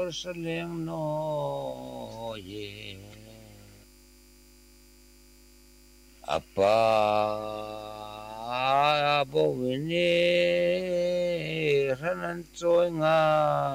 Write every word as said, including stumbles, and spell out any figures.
Jerusalem no ye apa bo wini ranan choi nga